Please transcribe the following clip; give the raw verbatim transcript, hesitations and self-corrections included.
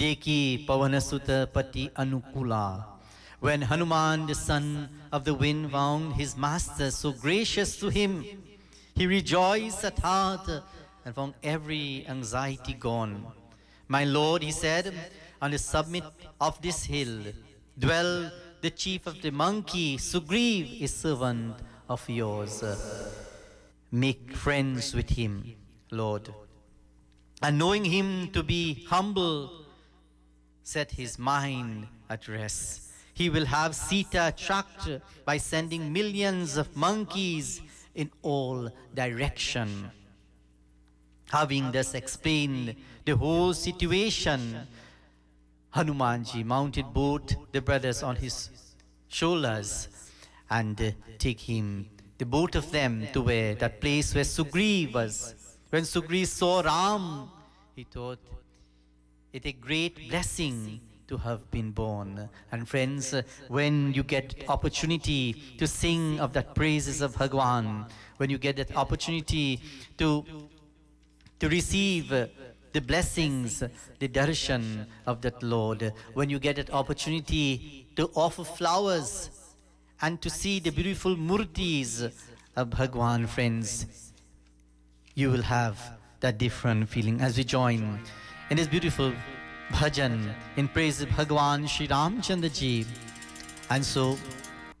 Deki Pavanasuta Pati Anukula. When Hanuman, the son of the wind, found his master so gracious to him, he rejoiced at heart and found every anxiety gone. My lord, he said, on the summit of this hill dwell the chief of the monkey, Sugriv, a servant of yours. Make friends with him, Lord. And knowing him to be humble, set his mind at rest. He will have Sita tracked by sending millions of monkeys in all directions. Having thus explained the whole situation, Hanumanji mounted both the brothers on his shoulders and uh, take him, the both of them, to where that place where Sugriv was. When Sugriv saw Ram, he thought it a great blessing to have been born. And friends, uh, when you get opportunity to sing of that praises of Bhagwan, when you get that opportunity to to receive uh, the blessings, the darshan of that Lord, when you get that opportunity to offer flowers and to see the beautiful murtis of Bhagwan, friends, you will have that different feeling as we join in this beautiful bhajan in praise of Bhagwan Shri Ramchandra Ji. And so